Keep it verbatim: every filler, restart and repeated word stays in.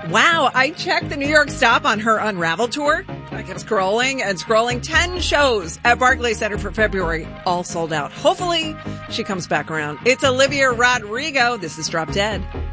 Wow, I checked the New York stop on her Unravel tour. I kept scrolling and scrolling. ten shows at Barclays Center for February, all sold out. Hopefully she comes back around. It's Olivia Rodrigo. This is Drop Dead.